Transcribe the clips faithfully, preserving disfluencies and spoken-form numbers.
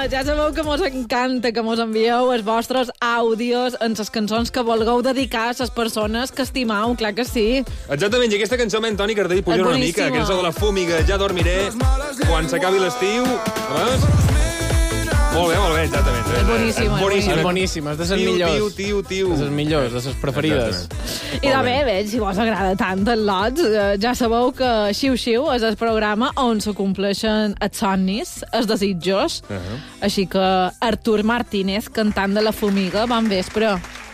ja sabeu que mos encanta que mos envieu els vostres àudios en les cançons que vulgueu dedicar a les persones que estimau, clar que sí. Exactament, i aquesta cançó, Antoni Cardell, puja una mica. La cançó de la Fúmiga, Ja dormiré, quan s'acabi l'estiu. Molt bé, molt bé, exactament. És boníssima. És boníssima, és boníssima, és de les millors. Tiu, tiu, tiu. És de les millors, de les preferides. I de bé, bé, si vos agrada tant el Lots, ja sabeu que Xiu Xiu és el programa on se compleixen els somnis, els desitjos. Uh -huh. Així que Artur Martínez, cantant de la Fúmiga, bon vespre.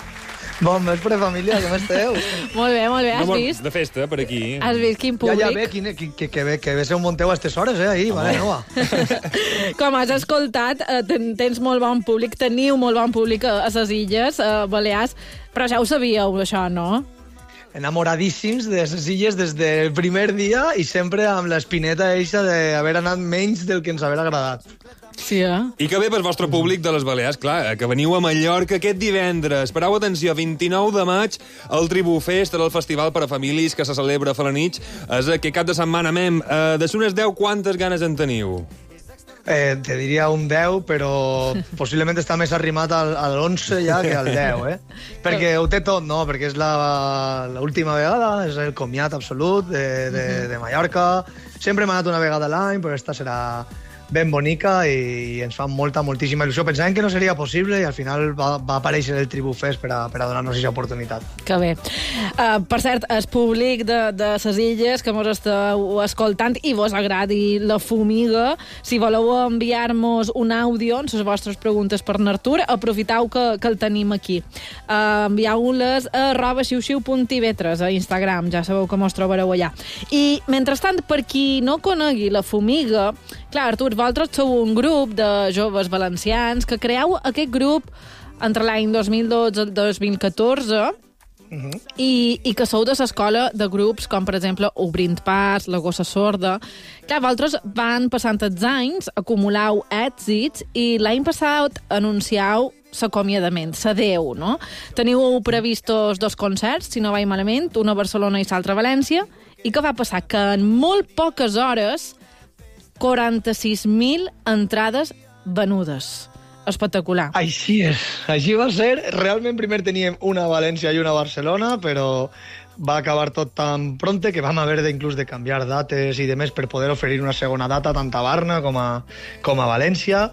Bon vespre, família, com esteu? Molt bé, molt bé, has no, vist? De festa, per aquí. Has vist quin públic? Ja, ja ve, quin, que, que, que, ve, que ve ser un Monteu a aquestes hores, eh, ahir, vale, no va. Com has escoltat, ten, tens molt bon públic, teniu molt bon públic a, a les Illes, a Balears, però ja ho sabíeu, això, no? Enamoradíssims de les illes des del primer dia i sempre amb l'espineta eixa d'haver anat menys del que ens haver agradat. Sí, eh? I que bé pel vostre públic de les Balears, clar, que veniu a Mallorca aquest divendres. Parau atenció, vint-i-nou de maig, el Tribu Fest, el festival per a famílies que se celebra a Felanitx. És aquest cap de setmana, mem. Eh, de unes deu, quantes ganes en teniu? Eh, te diria un deu, però possiblement està més arrimat al, al onze ja que al deu, eh? Perquè ho té tot, no? Perquè és l'última vegada, és el comiat absolut de, de, de Mallorca. Sempre hem anat una vegada a l'any, però esta serà ben bonica i ens fa molta, moltíssima il·lusió. Pensàvem que no seria possible i al final va, va aparèixer el Tribu Fest per a, per a donar-nos aquesta oportunitat. Que bé. Uh, per cert, el públic de, de les Illes que mos esteu escoltant i vos agradi la Fúmiga, si voleu enviar-nos un àudio amb les vostres preguntes per n'Artur, aprofiteu que, que el tenim aquí. Uh, envieu-les a arroba xiu-xiu punt i ve tres a Instagram, ja sabeu que mos trobareu allà. I, mentrestant, per qui no conegui la Fúmiga, clar, Artur, vosaltres sou un grup de joves valencians que creeu aquest grup entre l'any dos mil dotze i dos mil catorze uh -huh. i, i que sou de l'escola de grups com, per exemple, Obrint Pas, La Gossa Sorda. Clar, vosaltres van passant els anys, acumulau èxits i l'any passat anunciau l'acomiadament, s'adeu, no? Teniu previstos dos concerts, si no vaig malament, una a Barcelona i l'altra a València, i què va passar? Que en molt poques hores quaranta-sis mil entrades venudes. Espectacular. Així és, així va ser. Realment primer teníem una a València i una a Barcelona, però va acabar tot tan pronte que vam haver d'inclús de canviar dates i demés per poder oferir una segona data tant a Barna com a, com a València,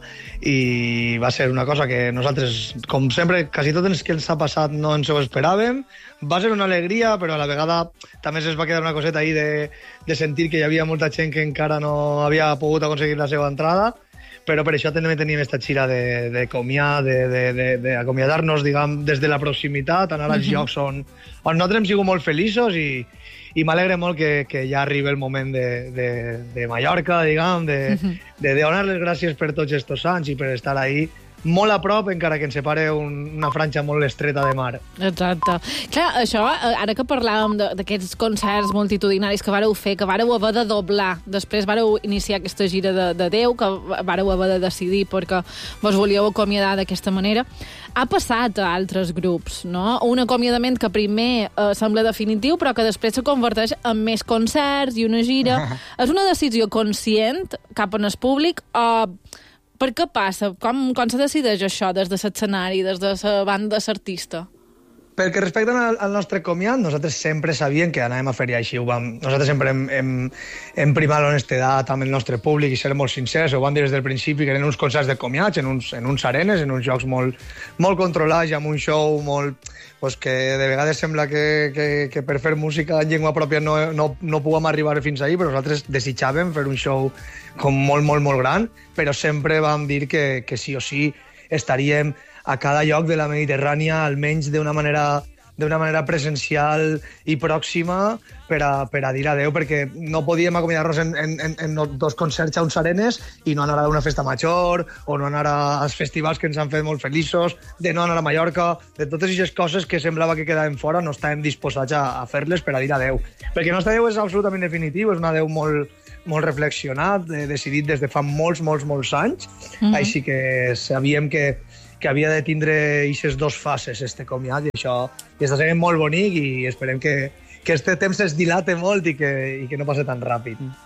i va ser una cosa que nosaltres, com sempre, quasi tot el que ens ha passat no ens ho esperàvem. Va ser una alegria, però a la vegada també es va quedar una coseta ahí de, de sentir que hi havia molta gent que encara no havia pogut aconseguir la seva entrada, però per això també teníem aquesta xira de, de comiar, d'acomiadar-nos, diguem, des de la proximitat, anar als llocs on, on nosaltres hem sigut molt feliços, i, i m'alegre molt que, que ja arribi el moment de, de, de Mallorca, diguem, de, de, de donar les gràcies per tots aquests anys i per estar ahí molt a prop, encara que ens separe un, una franja molt estreta de mar. Exacte. Clar, això, ara que parlàvem d'aquests concerts multitudinaris que vareu fer, que vareu haver de doblar, després vareu iniciar aquesta gira de, de Déu, que vareu haver de decidir perquè vos volíeu acomiadar d'aquesta manera, ha passat a altres grups, no? Un acomiadament que primer eh, sembla definitiu, però que després se converteix en més concerts i una gira. És una decisió conscient cap en el públic o... Per què passa? Com, com se decideix això des de l'escenari, des de la banda de l'artista? Perquè respecte al, al nostre comiat, nosaltres sempre sabíem que anàvem a fer-hi així. Ho vam, nosaltres sempre hem, hem, hem primat l'honestedat amb el nostre públic i ser molt sincers. Ho vam dir des del principi, que eren uns concerts de comiats, en uns, en uns arenes, en uns jocs molt, molt controlats, amb un show molt... Pues que de vegades sembla que, que, que per fer música en llengua pròpia no, no, no puguem arribar fins ahí, però nosaltres desitjàvem fer un show com molt, molt, molt gran, però sempre vam dir que, que sí o sí estaríem a cada lloc de la Mediterrània, almenys d'una manera, d'una manera presencial i pròxima per a, per a dir adeu, perquè no podíem acomiadar-nos en, en, en dos concerts a uns arenes i no anar a una festa major o no anar als festivals que ens han fet molt feliços, de no anar a Mallorca, de totes aquestes coses que semblava que quedaven fora, no estàvem disposats a, a fer-les per a dir adeu. Perquè el nostre adeu és absolutament definitiu, és un adeu molt, molt reflexionat, eh, decidit des de fa molts, molts, molts anys, mm-hmm. Així que sabíem que que havia de tindre aquestes dues fases, este comiat, i això i està sent molt bonic i esperem que, que este temps es dilate molt i que, i que no passi tan ràpid.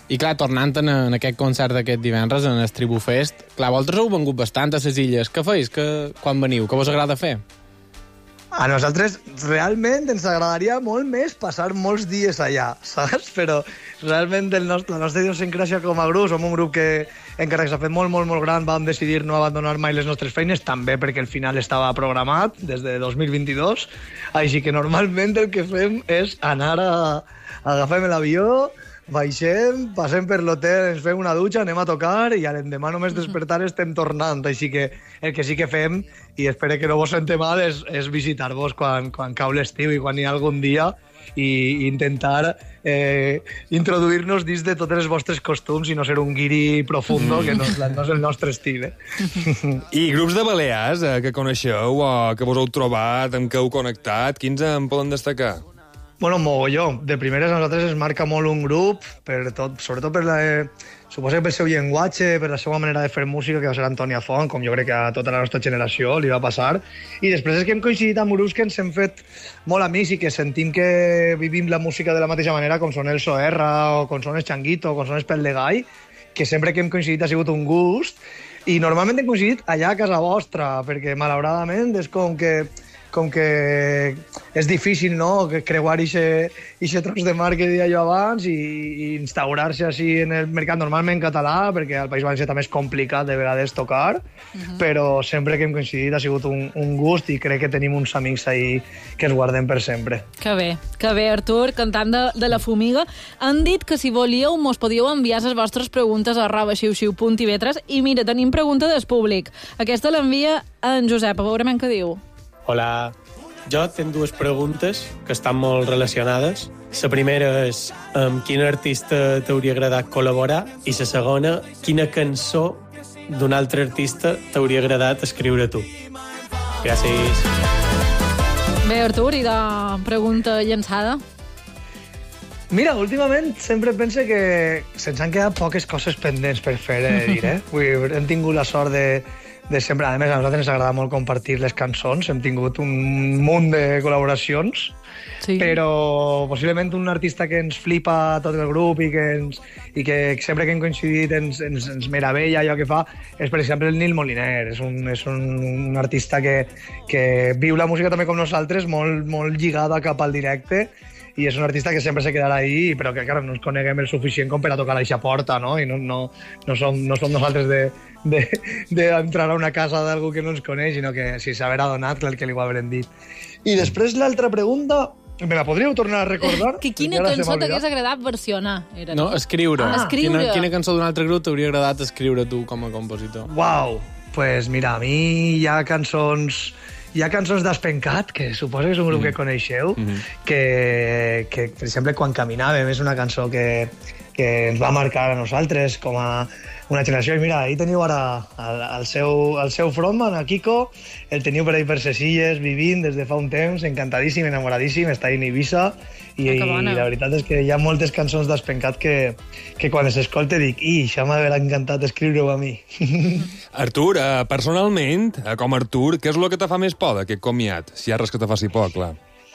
I clar, tornant en, en aquest concert d'aquest divendres, en el Tribu Fest, clar, vosaltres heu vengut bastant a les illes. Què feis que, quan veniu? Què vos agrada fer? A nosaltres realment ens agradaria molt més passar molts dies allà, saps? Però realment el nostre, la nostra idiosincràsia com a grup, som un grup que, encara que s'ha fet molt, molt, molt gran, vam decidir no abandonar mai les nostres feines, també perquè el final estava programat des de dos mil vint-i-dos, així que normalment el que fem és anar a... agafem l'avió, baixem, passem per l'hotel, ens fem una dutxa, anem a tocar i a l'endemà només despertar estem tornant. Així que el que sí que fem, i espero que no vos sente mal, és, és visitar-vos quan, quan cau l'estiu i quan hi ha algun dia i, i intentar eh, introduir-nos dins de tots els vostres costums i no ser un guiri profundo, que no, no és el nostre estil. Eh? I grups de Balears eh, que coneixeu o que vos heu trobat, amb què heu connectat, quins en poden destacar? Bueno, mogolló. De primeres a nosaltres es marca molt un grup, per tot, sobretot per la, eh, suposo que pel seu llenguatge, per la seva manera de fer música, que va ser Antònia Font, com jo crec que a tota la nostra generació li va passar. I després és que hem coincidit amb grups que ens hem fet molt amics i que sentim que vivim la música de la mateixa manera, com són el Soerra, o com són el Changuito, o com són el Pel de Gai, que sempre que hem coincidit ha sigut un gust. I normalment hem coincidit allà a casa vostra, perquè malauradament és com que com que és difícil, no?, creuar aquest tros de mar que deia jo abans i, i instaurar-se així en el mercat normalment català, perquè al País Valencià també és complicat de vegades tocar, uh-huh. Però sempre que hem coincidit ha sigut un, un gust i crec que tenim uns amics ahí que ens guardem per sempre. Que bé, que bé, Artur, cantant de, de La Fumiga. Han dit que si volíeu mos podíeu enviar les vostres preguntes a arroba xiu-xiu punt i vetres i mira, tenim pregunta del públic. Aquesta l'envia en Josep, a veure què diu. Hola, jo tinc dues preguntes que estan molt relacionades. La primera és amb quin artista t'hauria agradat col·laborar i la segona, quina cançó d'un altre artista t'hauria agradat escriure tu. Gràcies. Bé, Artur, i de pregunta llançada? Mira, últimament sempre pense que se'ns han quedat poques coses pendents per fer, eh, dir, eh? Vull dir, hem tingut la sort de de sempre. A més, a nosaltres ens agrada molt compartir les cançons, hem tingut un munt de col·laboracions, sí. Però possiblement un artista que ens flipa tot el grup i que, ens, i que sempre que hem coincidit ens, ens, ens meravella allò que fa és, per exemple, el Nil Moliner. És un, és un, un artista que, que viu la música també com nosaltres, molt, molt lligada cap al directe, i és un artista que sempre se quedarà ahí, però que, clar, no ens coneguem el suficient com per a tocar a eixa porta, no? I no, no, no, som, no som nosaltres de, de, de entrar a una casa d'algú que no ens coneix, sinó que si s'haver adonat, clar que li ho haurem dit. I després l'altra pregunta, me la podríeu tornar a recordar? Que quina cançó t'hagués agradat versionar? Era, no, escriure. Ah, escriure. Quina, quina cançó d'un altre grup t'hauria agradat escriure tu com a compositor? Uau, pues mira, a mi hi ha cançons... Hi ha cançons d'Espencat, que suposo que és un grup mm. que coneixeu, mm-hmm. que, que, per exemple, Quan caminàvem és una cançó que, que ens va marcar a nosaltres com a una generació. I mira, ahí teniu ara el, el, seu, el seu frontman, el Kiko, el teniu per ahí per ses illes, vivint des de fa un temps, encantadíssim, enamoradíssim, està a Eivissa, i, i la veritat és que hi ha moltes cançons d'Espencat que, que quan les escolte dic, i això m'haver encantat escriure-ho a mi. Artur, eh, personalment, eh, com Artur, què és el que te fa més por d'aquest comiat? Si hi ha res que te faci por, clar.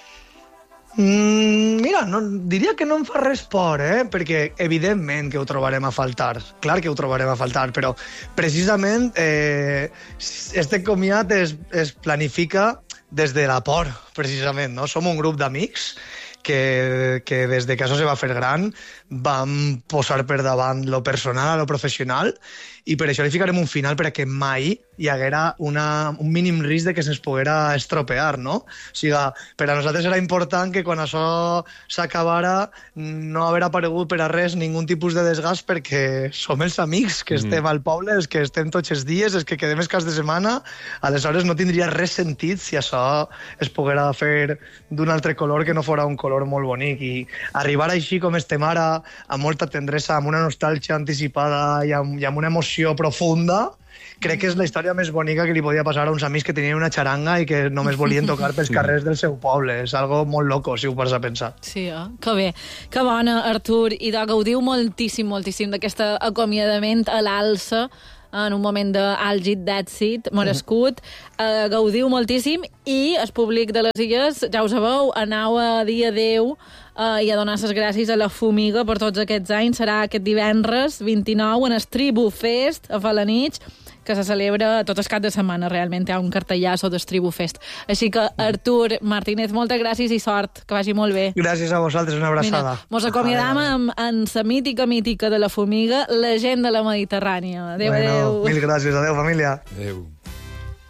Mm, mira, no, diria que no em fa res por, eh? Perquè evidentment que ho trobarem a faltar. Clar que ho trobarem a faltar, però precisament eh, este comiat es, es planifica des de la por, precisament, no? Som un grup d'amics que, que des de que això se va fer gran vam posar per davant lo personal a lo professional i per això li ficarem un final perquè mai hi haguera una, un mínim risc de que se'ns poguera estropear, no? O sigui, per a nosaltres era important que quan això s'acabara no haver aparegut per a res ningun tipus de desgast perquè som els amics que mm. estem al poble, els que estem tots els dies, els que quedem els caps de setmana, aleshores no tindria res sentit si això es poguera fer d'un altre color que no fora un color molt bonic. I arribar així com estem ara, amb molta tendresa, amb una nostàlgia anticipada i amb, i amb una emoció profunda, crec que és la història més bonica que li podia passar a uns amics que tenien una xaranga i que només volien tocar pels carrers del seu poble. És algo molt loco, si ho poses a pensar. Sí, eh? Que bé. Que bona, Artur. I de gaudiu moltíssim, moltíssim d'aquest acomiadament a l'alça en un moment d'àlgid d'èxit, merescut, uh, gaudiu moltíssim i el públic de les Illes, ja ho sabeu, anau a dir adeu uh, i a donar les gràcies a la Fumiga per tots aquests anys. Serà aquest divendres vint-i-nou en el Tribu Fest a Felanitx, que se celebra tot el cap de setmana. Realment hi ha un cartellasso del Tribu Fest. Així que, Artur Martínez, moltes gràcies i sort, que vagi molt bé. Gràcies a vosaltres, una abraçada. Mira, mos acomiadam amb, amb la mítica mítica de la Fumiga, la gent de la Mediterrània. Adéu, bueno, adéu. Mil gràcies, adéu, família. Adéu.